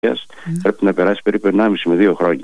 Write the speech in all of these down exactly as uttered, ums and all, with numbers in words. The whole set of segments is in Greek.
mm. πρέπει να περάσει περίπου ενάμιση με δύο χρόνια.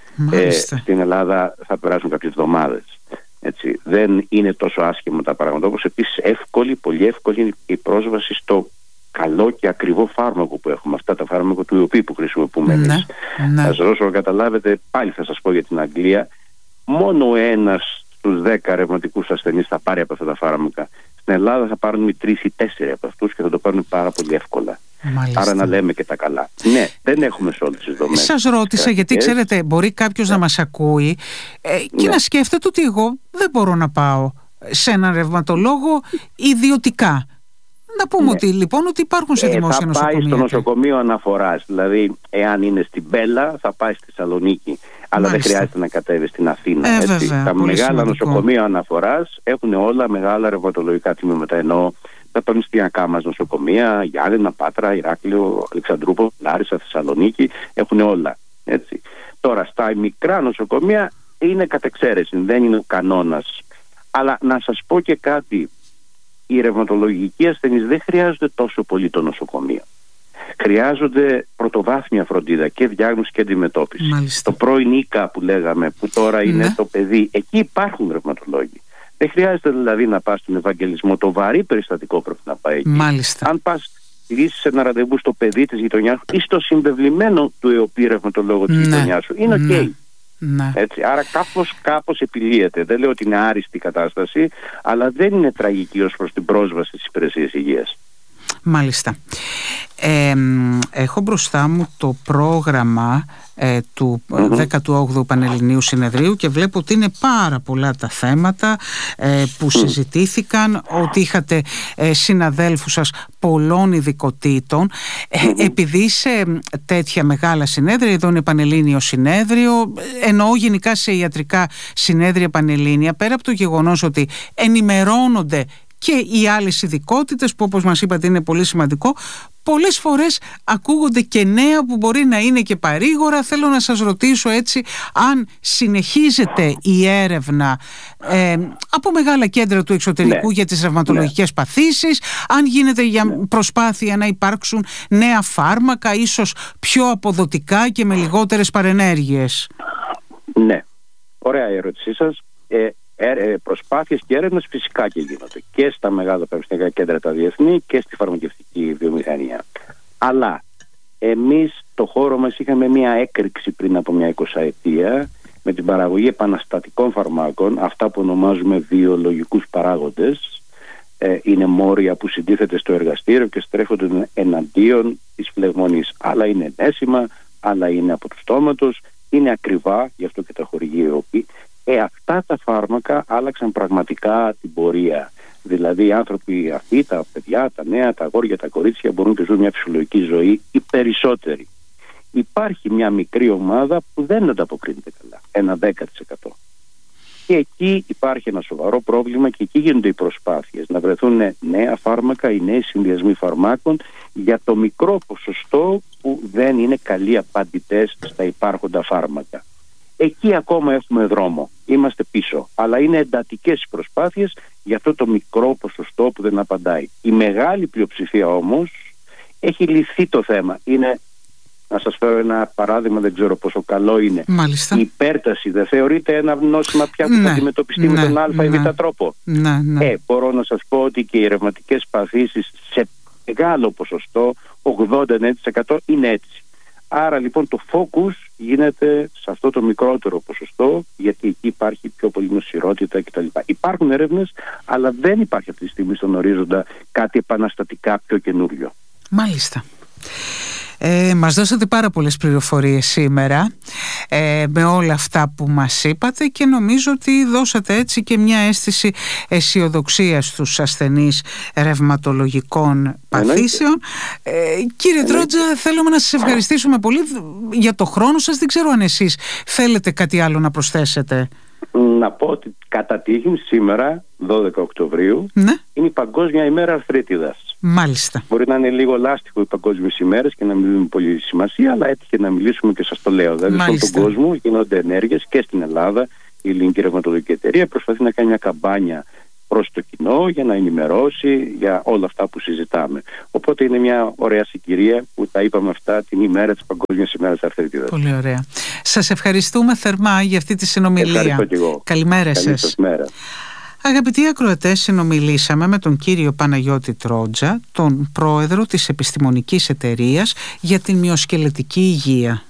Ε, στην Ελλάδα θα περάσουν κάποιες εβδομάδες. Έτσι. Δεν είναι τόσο άσχημα τα πράγματα. Όπως επίσης εύκολη, πολύ εύκολη είναι η πρόσβαση στο καλό και ακριβό φάρμακο που έχουμε. Αυτά τα φάρμακα του ΙΟΠΗ που χρησιμοποιούμε εμείς. Ναι, ναι. Θα σας δώσω να καταλάβετε, πάλι θα σας πω για την Αγγλία, μόνο ένας στους δέκα ρευματικούς ασθενείς θα πάρει από αυτά τα φάρμακα. Στην Ελλάδα θα πάρουν τρεις ή τέσσερις από αυτούς και θα το πάρουν πάρα πολύ εύκολα. Μάλιστα. Άρα να λέμε και τα καλά. Ναι, δεν έχουμε σε όλες τις δομές. Σας ρώτησα γιατί ξέρετε, μπορεί κάποιος ναι. να μας ακούει ε, και ναι. να σκέφτεται ότι εγώ δεν μπορώ να πάω σε έναν ρευματολόγο ιδιωτικά. Να πούμε ναι. ότι λοιπόν ότι υπάρχουν σε δημόσια ε, θα νοσοκομεία. Θα πάει στο νοσοκομείο αναφοράς. Δηλαδή, εάν είναι στην Μπέλα, θα πάει στη Θεσσαλονίκη. Αλλά Μάλιστα. δεν χρειάζεται να κατέβει στην Αθήνα. Ε, έτσι. Βέβαια, τα μεγάλα σημαντικό. νοσοκομεία αναφοράς έχουν όλα μεγάλα ρευματολογικά τμήματα. Ενώ τα πανεπιστημιακά μας νοσοκομεία, Γιάννενα, Πάτρα, Ηράκλειο, Αλεξανδρούπολη, Λάρισα, Θεσσαλονίκη, έχουν όλα. Έτσι. Τώρα, στα μικρά νοσοκομεία είναι κατ' εξαίρεση, δεν είναι ο κανόνας. Αλλά να σας πω και κάτι. Οι ρευματολογικοί ασθενείς δεν χρειάζονται τόσο πολύ το νοσοκομείο. Χρειάζονται πρωτοβάθμια φροντίδα και διάγνωση και αντιμετώπιση. Μάλιστα. Το πρώην ΙΚΑ που λέγαμε, που τώρα είναι ναι. το παιδί, εκεί υπάρχουν ρευματολόγοι. Δεν χρειάζεται δηλαδή να πας στον Ευαγγελισμό. Το βαρύ περιστατικό πρέπει να πάει εκεί. Μάλιστα. Αν πας λύσεις ένα ραντεβού στο παιδί της γειτονιάς σου ή στο συμβεβλημένο του ΕΟΠΗ ρευματολόγο της ναι. γειτονιάς σου, είναι οκ. Okay. Ναι. Ναι. Έτσι, άρα κάπως, κάπως επιλύεται. Δεν λέω ότι είναι άριστη η κατάσταση, αλλά δεν είναι τραγική ως προς την πρόσβαση στις υπηρεσίες υγείας. Μάλιστα. Ε, έχω μπροστά μου το πρόγραμμα ε, του mm-hmm. δέκατου όγδοου Πανελληνίου Συνεδρίου και βλέπω ότι είναι πάρα πολλά τα θέματα ε, που mm. συζητήθηκαν, ότι είχατε ε, συναδέλφους σας πολλών ειδικοτήτων. Mm-hmm. Ε, επειδή σε τέτοια μεγάλα συνέδρια, εδώ είναι Πανελλήνιο Συνέδριο, εννοώ γενικά σε ιατρικά συνέδρια πανελλήνια, πέρα από το γεγονός ότι ενημερώνονται και οι άλλες ειδικότητες που όπως μας είπατε είναι πολύ σημαντικό, πολλές φορές ακούγονται και νέα που μπορεί να είναι και παρήγορα. Θέλω να σας ρωτήσω έτσι, αν συνεχίζεται η έρευνα ε, από μεγάλα κέντρα του εξωτερικού ναι. για τις ρευματολογικές ναι. παθήσεις, αν γίνεται για ναι. προσπάθεια να υπάρξουν νέα φάρμακα, ίσως πιο αποδοτικά και με λιγότερες παρενέργειες. Ναι, ωραία η ερώτησή σας. Ε, Προσπάθειες και έρευνες φυσικά και γίνονται και στα μεγάλα πανεπιστημιακά κέντρα τα διεθνή και στη φαρμακευτική βιομηχανία. Αλλά εμείς το χώρο μας είχαμε μια έκρηξη πριν από μια εικοσαετία με την παραγωγή επαναστατικών φαρμάκων, αυτά που ονομάζουμε βιολογικούς παράγοντες. Ε, είναι μόρια που συντίθεται στο εργαστήριο και στρέφονται εναντίον της φλεγμονής. Άλλα είναι ενέσιμα, άλλα είναι από του στόματος, είναι ακριβά, γι' αυτό και τα χορηγεί η ΕΟΠΗ. Ε, αυτά τα φάρμακα άλλαξαν πραγματικά την πορεία. Δηλαδή οι άνθρωποι αυτοί, τα παιδιά, τα νέα, τα αγόρια, τα κορίτσια μπορούν και ζουν μια φυσιολογική ζωή, οι περισσότεροι. Υπάρχει μια μικρή ομάδα που δεν ανταποκρίνεται καλά, ένα δέκα τοις εκατό. Και εκεί υπάρχει ένα σοβαρό πρόβλημα και εκεί γίνονται οι προσπάθειες να βρεθούν νέα φάρμακα ή νέοι συνδυασμοί φαρμάκων για το μικρό ποσοστό που δεν είναι καλοί απαντητές στα υπάρχοντα φάρμακα. Εκεί ακόμα έχουμε δρόμο. Είμαστε πίσω. Αλλά είναι εντατικές οι προσπάθειες για αυτό το μικρό ποσοστό που δεν απαντάει. Η μεγάλη πλειοψηφία όμως έχει λυθεί το θέμα. Είναι, να σας φέρω ένα παράδειγμα, δεν ξέρω πόσο καλό είναι. Μάλιστα. Η υπέρταση δεν θεωρείται ένα νόσημα πια που ναι, θα αντιμετωπιστεί ναι, με τον α ή ναι, β τρόπο. Ναι, ναι. Ε, μπορώ να σας πω ότι και οι ρευματικές παθήσεις σε μεγάλο ποσοστό, ογδόντα με ενενήντα τοις εκατό, είναι έτσι. Άρα λοιπόν το focus γίνεται σε αυτό το μικρότερο ποσοστό, γιατί εκεί υπάρχει πιο πολύ νοσηρότητα κτλ. Υπάρχουν έρευνες, αλλά δεν υπάρχει αυτή τη στιγμή στον ορίζοντα κάτι επαναστατικά πιο καινούριο. Μάλιστα. Ε, μας δώσατε πάρα πολλές πληροφορίες σήμερα ε, με όλα αυτά που μας είπατε και νομίζω ότι δώσατε έτσι και μια αίσθηση αισιοδοξίας στους ασθενείς ρευματολογικών παθήσεων. Ε, κύριε Τρότζα, θέλουμε να σας ευχαριστήσουμε πολύ για το χρόνο σας. Δεν ξέρω αν εσείς θέλετε κάτι άλλο να προσθέσετε. Να πω ότι κατά τύχη σήμερα, δώδεκα Οκτωβρίου, ναι, είναι η Παγκόσμια ημέρα Αρθρίτιδας. Μάλιστα. Μπορεί να είναι λίγο λάστιχο οι παγκόσμιες ημέρες και να μην δίνουν πολύ σημασία, αλλά έτυχε να μιλήσουμε και σας το λέω. Δηλαδή, σε όλο τον κόσμο γίνονται ενέργειες και στην Ελλάδα. Η Ελληνική Ρευματολογική Εταιρεία προσπαθεί να κάνει μια καμπάνια προς το κοινό, για να ενημερώσει για όλα αυτά που συζητάμε. Οπότε είναι μια ωραία συγκυρία που τα είπαμε αυτά την ημέρα της Παγκόσμιας ημέρας Αρθρίτιδας. Πολύ ωραία. Σας ευχαριστούμε θερμά για αυτή τη συνομιλία. Ευχαριστώ και εγώ. Καλημέρα σας. Καλή σας μέρα. Αγαπητοί ακροατές, συνομιλήσαμε με τον κύριο Παναγιώτη Τρότζα, τον πρόεδρο της Επιστημονικής Εταιρείας για την Μυοσκελετική Υγεία.